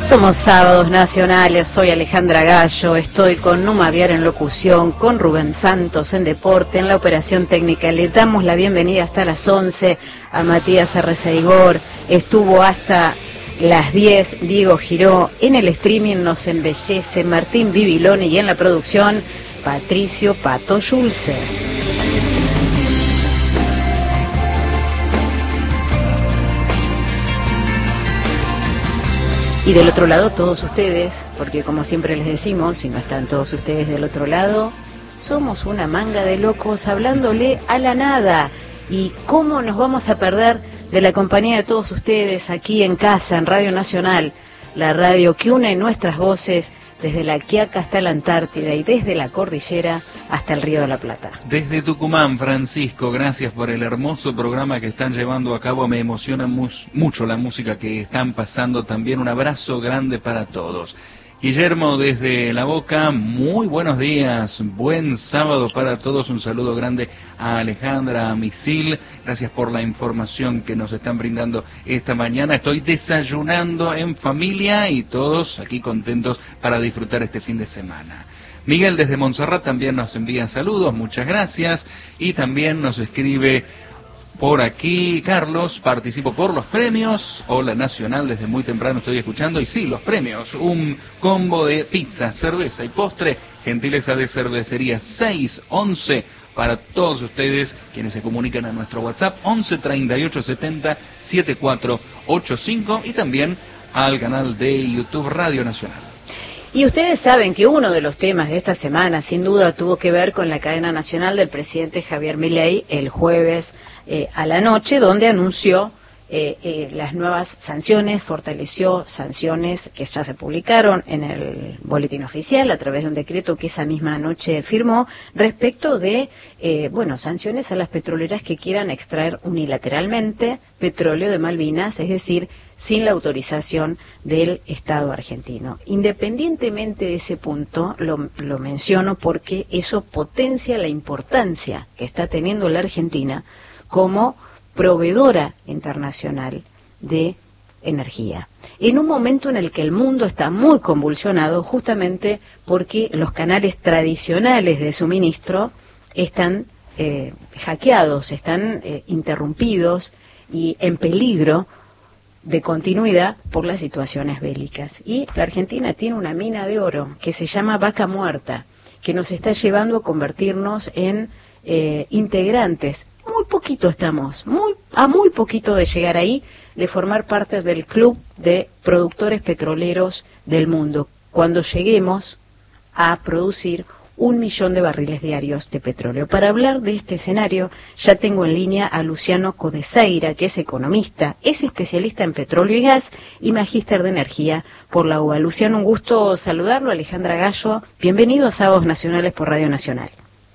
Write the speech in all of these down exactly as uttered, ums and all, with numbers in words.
Somos Sábados Nacionales, soy Alejandra Gallo, estoy con Numa Viar en locución, con Rubén Santos en deporte, en la operación técnica. Le damos la bienvenida hasta las once a Matías Arreceigor, estuvo hasta las diez Diego Giró, en el streaming nos embellece Martín Bibiloni y en la producción Patricio Pato Schulze. Y del otro lado todos ustedes, porque como siempre les decimos, si no están todos ustedes del otro lado, somos una manga de locos hablándole a la nada. ¿Y cómo nos vamos a perder de la compañía de todos ustedes aquí en casa, en Radio Nacional? La radio que une nuestras voces desde la Quiaca hasta la Antártida y desde la cordillera hasta el Río de la Plata. Desde Tucumán, Francisco, gracias por el hermoso programa que están llevando a cabo. Me emociona mu mucho la música que están pasando también. Un abrazo grande para todos. Guillermo desde La Boca, muy buenos días, buen sábado para todos, un saludo grande a Alejandra, a Misil, gracias por la información que nos están brindando esta mañana. Estoy desayunando en familia y todos aquí contentos para disfrutar este fin de semana. Miguel desde Montserrat también nos envía saludos, muchas gracias, y también nos escribe por aquí, Carlos, participo por los premios. Hola Nacional, desde muy temprano estoy escuchando. Y sí, los premios, un combo de pizza, cerveza y postre, gentileza de cervecería seis once, para todos ustedes quienes se comunican a nuestro WhatsApp, once treinta y ocho setenta setenta y cuatro ochenta y cinco, y también al canal de YouTube Radio Nacional. Y ustedes saben que uno de los temas de esta semana, sin duda, tuvo que ver con la cadena nacional del presidente Javier Milei el jueves eh, a la noche, donde anunció eh, eh, las nuevas sanciones, fortaleció sanciones que ya se publicaron en el boletín oficial a través de un decreto que esa misma noche firmó respecto de, eh, bueno, sanciones a las petroleras que quieran extraer unilateralmente petróleo de Malvinas, es decir, sin la autorización del Estado argentino. Independientemente de ese punto, lo, lo menciono porque eso potencia la importancia que está teniendo la Argentina como proveedora internacional de energía. En un momento en el que el mundo está muy convulsionado, justamente porque los canales tradicionales de suministro están eh, hackeados, están eh, interrumpidos y en peligro de continuidad por las situaciones bélicas. Y la Argentina tiene una mina de oro que se llama Vaca Muerta, que nos está llevando a convertirnos en eh, integrantes. Muy poquito estamos, muy a muy poquito de llegar ahí, de formar parte del club de productores petroleros del mundo, cuando lleguemos a producir un millón de barriles diarios de petróleo. Para hablar de este escenario, ya tengo en línea a Luciano Codeseira, que es economista, es especialista en petróleo y gas y magíster de energía por la U B A. Luciano, un gusto saludarlo. Alejandra Gallo, bienvenido a Sábados Nacionales por Radio Nacional.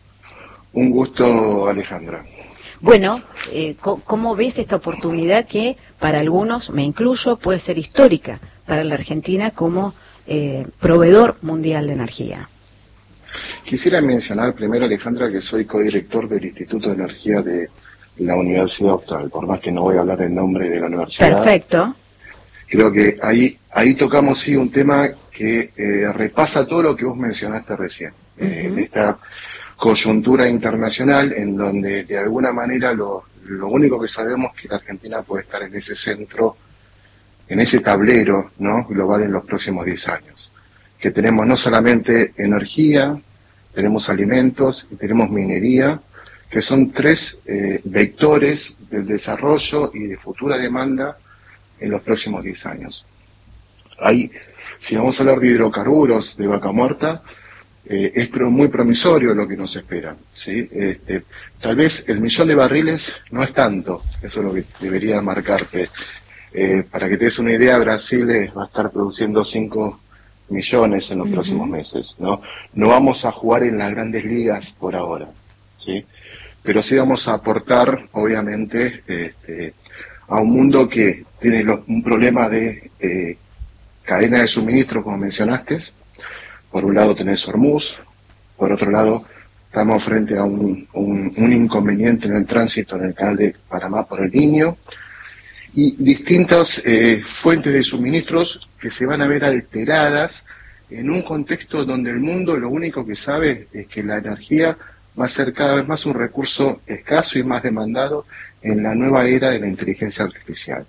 Un gusto, Alejandra. Bueno, eh, ¿cómo ves esta oportunidad que para algunos, me incluyo, puede ser histórica para la Argentina como eh, proveedor mundial de energía? Quisiera mencionar primero, Alejandra, que soy codirector del Instituto de Energía de la Universidad Austral, por más que no voy a hablar en nombre de la universidad. Perfecto. Creo que ahí ahí tocamos sí un tema que eh, repasa todo lo que vos mencionaste recién. Uh-huh. eh, esta coyuntura internacional en donde de alguna manera lo, lo único que sabemos es que la Argentina puede estar en ese centro, en ese tablero, ¿no?, global en los próximos diez años. Que tenemos no solamente energía, tenemos alimentos y tenemos minería, que son tres eh, vectores del desarrollo y de futura demanda en los próximos diez años. Ahí, si vamos a hablar de hidrocarburos de Vaca Muerta, eh, es pero muy promisorio lo que nos espera, ¿sí? Este, tal vez el millón de barriles no es tanto, eso es lo que debería marcarte. Eh, para que te des una idea, Brasil va a estar produciendo cinco millones en los uh-huh. próximos meses, ¿no? No vamos a jugar en las grandes ligas por ahora, ¿sí? Pero sí vamos a aportar, obviamente, este, a un mundo que tiene lo, un problema de eh, cadena de suministro, como mencionaste. Por un lado tenés Hormuz, por otro lado estamos frente a un, un, un inconveniente en el tránsito en el canal de Panamá por el Niño, y distintas eh, fuentes de suministros que se van a ver alteradas en un contexto donde el mundo lo único que sabe es que la energía va a ser cada vez más un recurso escaso y más demandado en la nueva era de la inteligencia artificial.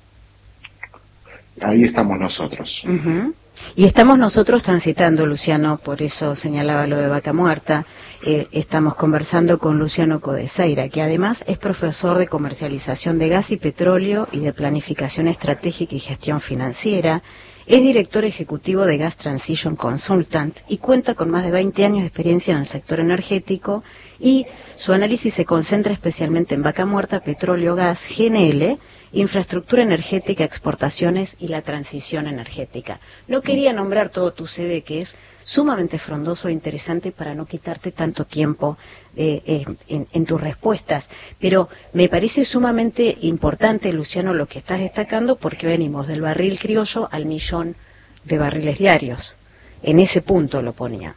Ahí estamos nosotros. Uh-huh. Y estamos nosotros transitando, Luciano, por eso señalaba lo de Vaca Muerta. Eh, estamos conversando con Luciano Codeseira, que además es profesor de comercialización de gas y petróleo y de planificación estratégica y gestión financiera. Es director ejecutivo de Gas Transition Consultant y cuenta con más de veinte años de experiencia en el sector energético, y su análisis se concentra especialmente en Vaca Muerta, petróleo, gas, G N L, infraestructura energética, exportaciones y la transición energética. No quería nombrar todo tu C V, que es sumamente frondoso e interesante, para no quitarte tanto tiempo eh, eh, en, en tus respuestas, pero me parece sumamente importante, Luciano, lo que estás destacando, porque venimos del barril criollo al millón de barriles diarios. En ese punto lo ponía.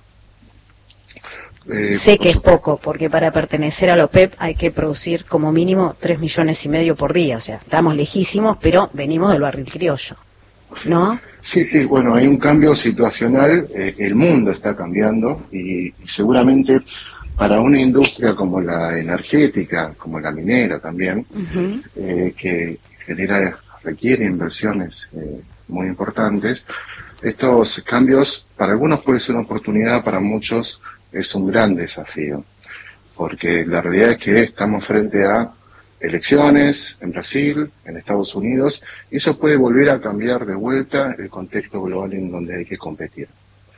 Eh, sé que es poco, porque para pertenecer a la OPEP hay que producir como mínimo tres millones y medio por día, o sea, estamos lejísimos, pero venimos del barril criollo, ¿no? Sí, sí, bueno, hay un cambio situacional, eh, el mundo está cambiando y, y seguramente para una industria como la energética, como la minera también, uh-huh. eh, que genera, requiere inversiones eh, muy importantes, estos cambios para algunos puede ser una oportunidad, para muchos es un gran desafío, porque la realidad es que estamos frente a elecciones en Brasil, en Estados Unidos, y eso puede volver a cambiar de vuelta el contexto global en donde hay que competir.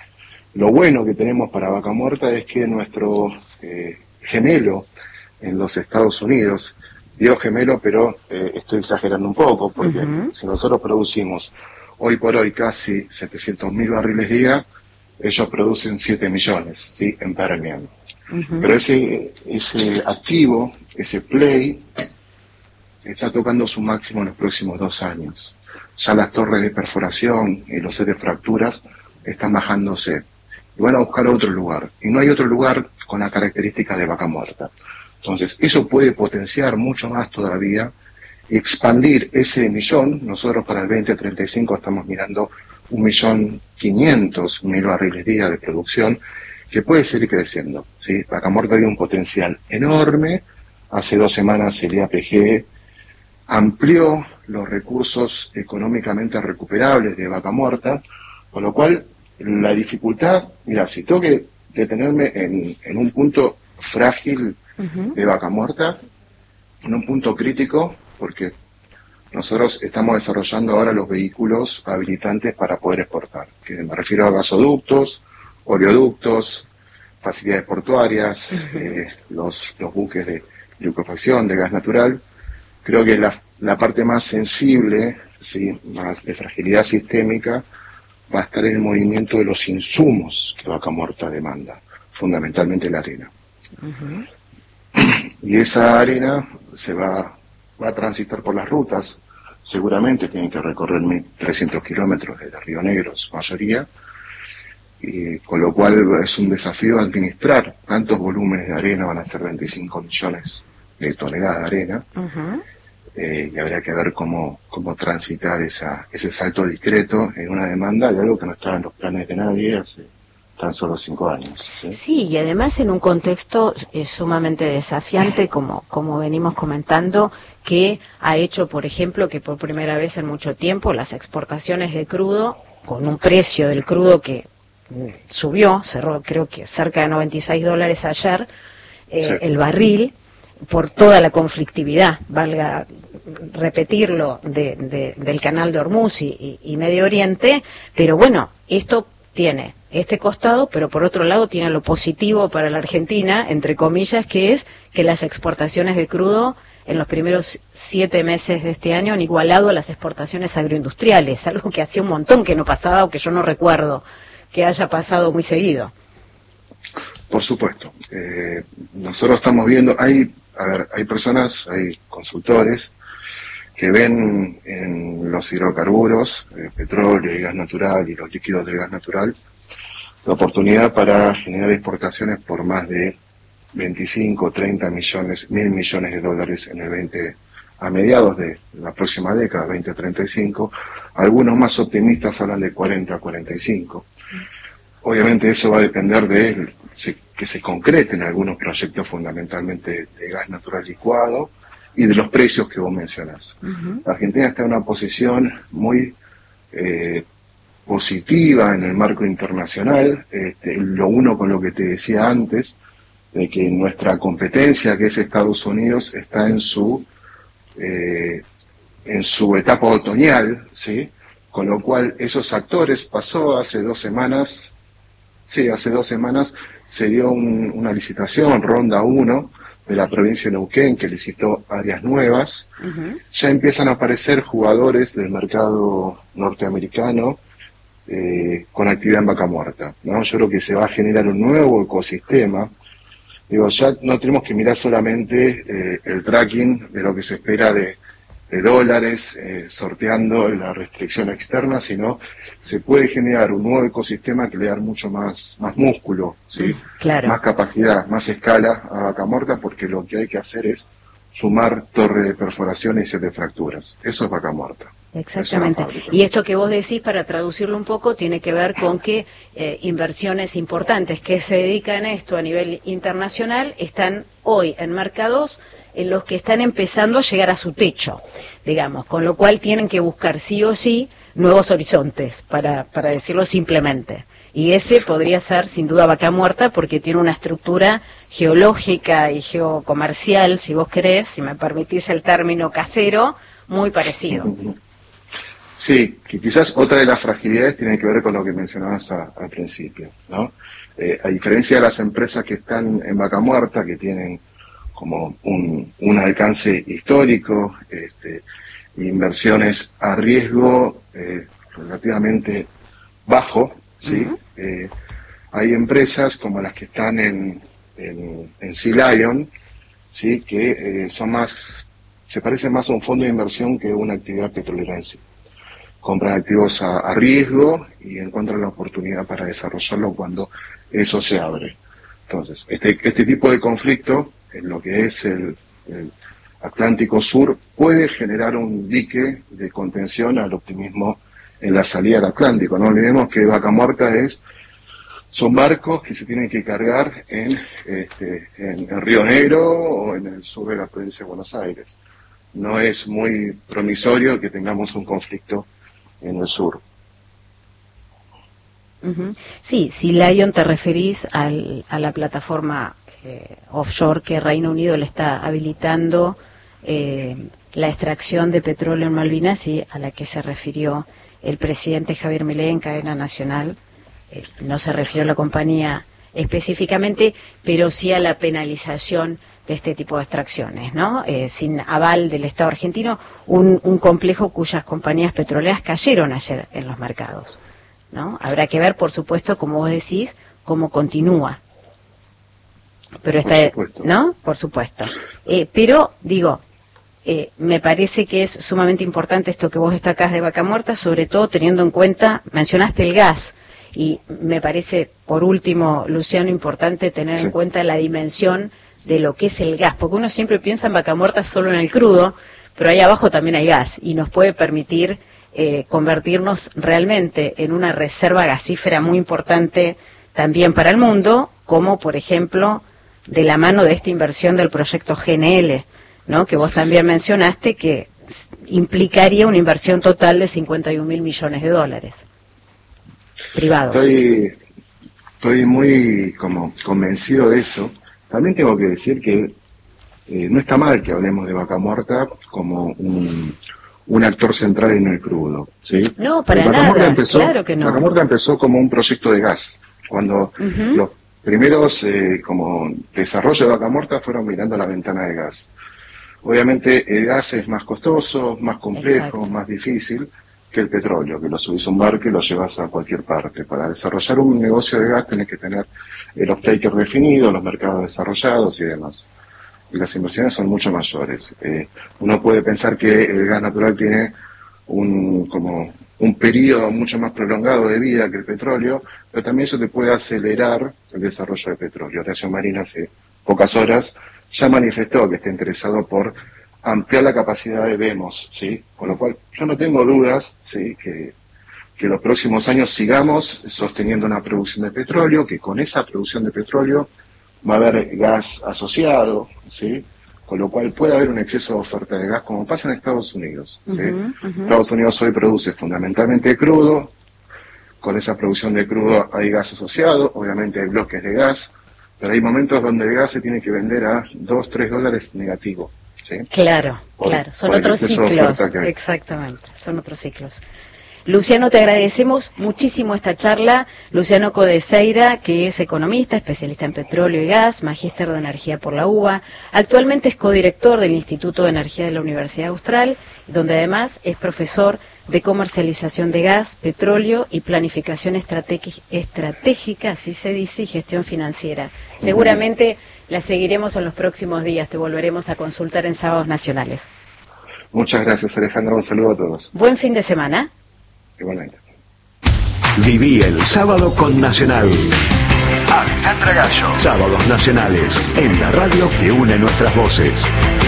Lo bueno que tenemos para Vaca Muerta es que nuestro eh, gemelo en los Estados Unidos, digo gemelo, pero eh, estoy exagerando un poco, porque uh-huh. si nosotros producimos hoy por hoy casi setecientos mil barriles día, ellos producen siete millones, ¿sí?, en Permian. Uh-huh. Pero ese, ese activo, ese play, está tocando su máximo en los próximos dos años. Ya las torres de perforación y los set de fracturas están bajándose. Y van a buscar otro lugar. Y no hay otro lugar con la característica de Vaca Muerta. Entonces, eso puede potenciar mucho más todavía y expandir ese millón. Nosotros para el veinte treinta y cinco estamos mirando un millón quinientos mil barriles día de producción, que puede seguir creciendo, ¿sí? Vaca Muerta tiene un potencial enorme. Hace dos semanas el I A P G amplió los recursos económicamente recuperables de Vaca Muerta, con lo cual la dificultad, mira, si tengo que detenerme en, en un punto frágil uh-huh. de Vaca Muerta, en un punto crítico, porque nosotros estamos desarrollando ahora los vehículos habilitantes para poder exportar, que me refiero a gasoductos, oleoductos, facilidades portuarias, uh-huh. eh, los, los buques de liquefacción de gas natural. Creo que la, la parte más sensible, sí, más de fragilidad sistémica, va a estar en el movimiento de los insumos que Vaca Muerta demanda, fundamentalmente la arena. Uh-huh. Y esa arena se va, va a transitar por las rutas, seguramente tienen que recorrer mil trescientos kilómetros desde Río Negro, su mayoría, y con lo cual es un desafío administrar tantos volúmenes de arena, van a ser veinticinco millones de toneladas de arena, uh-huh. eh, y habrá que ver cómo, cómo transitar esa, ese salto discreto en una demanda de algo que no estaba en los planes de nadie hace tan solo cinco años. Sí, sí, y además en un contexto eh, sumamente desafiante, como, como venimos comentando, que ha hecho, por ejemplo, que por primera vez en mucho tiempo las exportaciones de crudo, con un precio del crudo que subió, cerró creo que cerca de noventa y seis dólares ayer, eh, sí. el barril, por toda la conflictividad, valga repetirlo, de, de, del canal de Hormuz y, y, y Medio Oriente, pero bueno, esto tiene este costado, pero por otro lado tiene lo positivo para la Argentina, entre comillas, que es que las exportaciones de crudo en los primeros siete meses de este año han igualado a las exportaciones agroindustriales, algo que hacía un montón que no pasaba o que yo no recuerdo que haya pasado muy seguido. Por supuesto. Eh, nosotros estamos viendo, hay, a ver, hay personas, hay consultores que ven en los hidrocarburos, eh, petróleo y gas natural y los líquidos del gas natural, la oportunidad para generar exportaciones por más de veinticinco, treinta millones, mil millones de dólares en el veinte a mediados de la próxima década, veinte treinta y cinco, algunos más optimistas hablan de cuarenta a cuarenta y cinco. Obviamente eso va a depender de que se concreten algunos proyectos fundamentalmente de gas natural licuado y de los precios que vos mencionás. Uh-huh. La Argentina está en una posición muy eh, positiva en el marco internacional, este, lo uno con lo que te decía antes, de que nuestra competencia, que es Estados Unidos, está en su eh, en su etapa otoñal, ¿sí? Con lo cual esos actores, pasó hace dos semanas, sí, hace dos semanas se dio un, una licitación, ronda uno, de la provincia de Neuquén, que licitó áreas nuevas. Uh-huh. Ya empiezan a aparecer jugadores del mercado norteamericano eh, con actividad en Vaca Muerta, ¿no? Yo creo que se va a generar un nuevo ecosistema. Digo, ya no tenemos que mirar solamente eh, el tracking de lo que se espera de, de dólares eh, sorteando la restricción externa, sino se puede generar un nuevo ecosistema que le da mucho más más músculo, ¿sí? Claro. Más capacidad, más escala a Vaca Muerta, porque lo que hay que hacer es sumar torre de perforaciones y set de fracturas. Eso es Vaca Muerta. Exactamente. Y esto que vos decís, para traducirlo un poco, tiene que ver con que eh, inversiones importantes que se dedican a esto a nivel internacional están hoy en mercados en los que están empezando a llegar a su techo, digamos, con lo cual tienen que buscar sí o sí nuevos horizontes, para, para decirlo simplemente. Y ese podría ser sin duda Vaca Muerta, porque tiene una estructura geológica y geocomercial, si vos querés, si me permitís el término casero, muy parecido. Sí, que quizás otra de las fragilidades tiene que ver con lo que mencionabas a, al principio, ¿no? Eh, a diferencia de las empresas que están en Vaca Muerta, que tienen como un, un alcance histórico, este, inversiones a riesgo eh, relativamente bajo, ¿sí? Uh-huh. Eh, hay empresas como las que están en, en, en Sea Lion, ¿sí? Que eh, son más, se parecen más a un fondo de inversión que una actividad petrolera en sí. Compran activos a, a riesgo y encuentran la oportunidad para desarrollarlo cuando eso se abre. Entonces, este, este tipo de conflicto, en lo que es el, el Atlántico Sur, puede generar un dique de contención al optimismo en la salida al Atlántico. No olvidemos que Vaca Muerta es, son barcos que se tienen que cargar en, este, en el Río Negro o en el sur de la provincia de Buenos Aires. No es muy promisorio que tengamos un conflicto en el sur. Uh-huh. Sí, si Lion te referís al, a la plataforma eh, offshore que Reino Unido le está habilitando eh, la extracción de petróleo en Malvinas, y a la que se refirió el presidente Javier Milei en cadena nacional, eh, no se refirió a la compañía específicamente, pero sí a la penalización de este tipo de extracciones, ¿no? Eh, sin aval del Estado argentino, un, un complejo cuyas compañías petroleras cayeron ayer en los mercados, ¿no? Habrá que ver, por supuesto, como vos decís, cómo continúa. Pero está, ¿no? Por supuesto. Eh, pero, digo, eh, me parece que es sumamente importante esto que vos destacás de Vaca Muerta, sobre todo teniendo en cuenta, mencionaste el gas, y me parece, por último, Luciano, importante tener sí. en cuenta la dimensión de lo que es el gas, porque uno siempre piensa en Vaca Muerta solo en el crudo, pero ahí abajo también hay gas, y nos puede permitir eh, convertirnos realmente en una reserva gasífera muy importante también para el mundo, como por ejemplo de la mano de esta inversión del proyecto G N L, ¿no? Que vos también mencionaste, que implicaría una inversión total de cincuenta y un mil millones de dólares privados. Estoy, estoy muy como convencido de eso. También tengo que decir que eh, no está mal que hablemos de Vaca Muerta como un, un actor central en el crudo, ¿sí? No, para nada, empezó, claro que no. Vaca Muerta empezó como un proyecto de gas, cuando uh-huh. los primeros eh, como desarrollo de Vaca Muerta fueron mirando la ventana de gas. Obviamente el gas es más costoso, más complejo, Exacto. más difícil que el petróleo, que lo subís a un barco y lo llevas a cualquier parte. Para desarrollar un negocio de gas tenés que tener el off-taker definido, los mercados desarrollados y demás. Y las inversiones son mucho mayores. Eh, uno puede pensar que el gas natural tiene un como un periodo mucho más prolongado de vida que el petróleo, pero también eso te puede acelerar el desarrollo del petróleo. Horacio Marín hace pocas horas ya manifestó que está interesado por ampliar la capacidad de Vemos, ¿sí? Con lo cual yo no tengo dudas, ¿sí? que, que los próximos años sigamos sosteniendo una producción de petróleo, que con esa producción de petróleo va a haber gas asociado, ¿sí? Con lo cual puede haber un exceso de oferta de gas, como pasa en Estados Unidos, ¿sí? Uh-huh, uh-huh. Estados Unidos hoy produce fundamentalmente crudo, con esa producción de crudo hay gas asociado, obviamente hay bloques de gas, pero hay momentos donde el gas se tiene que vender a dos, tres dólares negativo, ¿sí? Claro, por, claro, son otros ciclos, exactamente, son otros ciclos. Luciano, te agradecemos muchísimo esta charla. Luciano Codeseira, que es economista, especialista en petróleo y gas, magíster de energía por la U B A, actualmente es codirector del Instituto de Energía de la Universidad Austral, donde además es profesor de comercialización de gas, petróleo y planificación estratégica, así se dice, y gestión financiera. Seguramente la seguiremos en los próximos días, te volveremos a consultar en Sábados Nacionales. Muchas gracias, Alejandra, un saludo a todos. Buen fin de semana. Igualmente. Viví el sábado con Nacional. Alejandra Gallo. Sábados Nacionales, en la radio que une nuestras voces.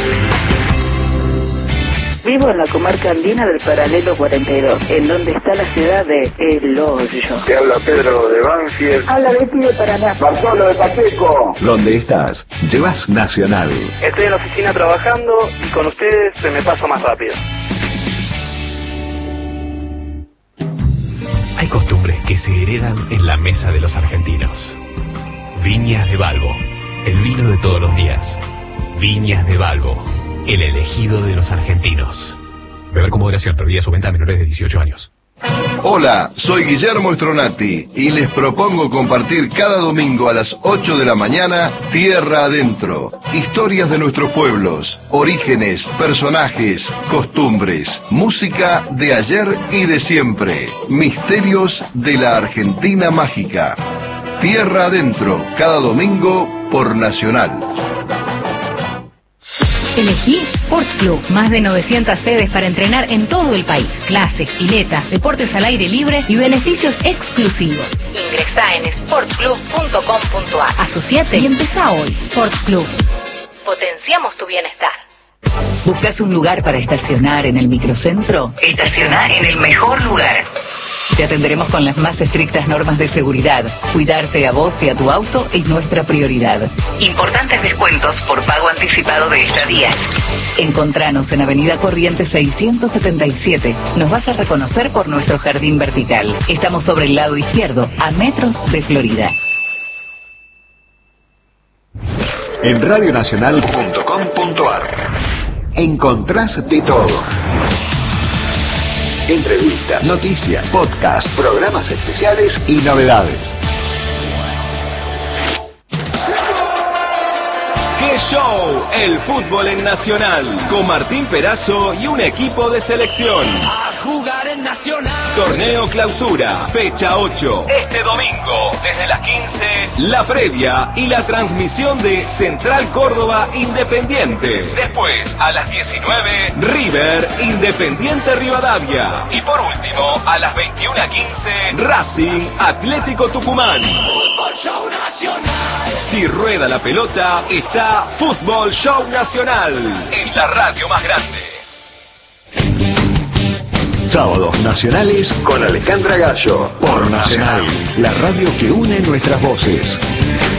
Vivo en la comarca andina del Paralelo cuarenta y dos, en donde está la ciudad de El Hoyo. Te habla Pedro de Banfield. Habla Betty de Paraná. Bartolo de Pacheco. ¿Dónde estás? Llevas Nacional. Estoy en la oficina trabajando y con ustedes se me pasa más rápido. Hay costumbres que se heredan en la mesa de los argentinos. Viñas de Balbo, el vino de todos los días. Viñas de Balbo, el elegido de los argentinos. Beber con moderación, prohibida su venta a menores de dieciocho años. Hola, soy Guillermo Stronati y les propongo compartir cada domingo a las ocho de la mañana Tierra Adentro. Historias de nuestros pueblos, orígenes, personajes, costumbres, música de ayer y de siempre. Misterios de la Argentina mágica. Tierra Adentro, cada domingo por Nacional. Elegí Sport Club, más de novecientas sedes para entrenar en todo el país. Clases, piletas, deportes al aire libre y beneficios exclusivos. Ingresá en sport club punto com punto a r. Asociate y empezá hoy. Sport Club. Potenciamos tu bienestar. ¿Buscas un lugar para estacionar en el microcentro? Estacioná en el mejor lugar. Te atenderemos con las más estrictas normas de seguridad. Cuidarte a vos y a tu auto es nuestra prioridad. Importantes descuentos por pago anticipado de estadías. Encontranos en Avenida Corrientes seiscientos setenta y siete. Nos vas a reconocer por nuestro jardín vertical. Estamos sobre el lado izquierdo, a metros de Florida. En radio nacional punto com punto a r encontrás de todo. Entrevistas, noticias, podcasts, programas especiales y novedades. ¡Qué show! El fútbol en Nacional, con Martín Perazo y un equipo de selección. A jugar en Nacional. Torneo Clausura, fecha ocho. Este domingo, desde las quince, la previa y la transmisión de Central Córdoba Independiente. Después, a las diecinueve, River Independiente Rivadavia. Y por último, a las veintiuna quince, Racing Atlético Tucumán. Fútbol Show Nacional. Si rueda la pelota, está Fútbol Show Nacional, en la radio más grande. Sábados Nacionales con Alejandra Gallo, por Nacional, la radio que une nuestras voces.